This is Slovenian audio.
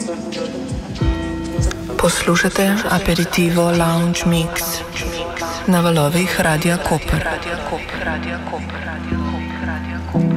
Poslušate Aperitivo Lounge Mix na valovih Radia Koper.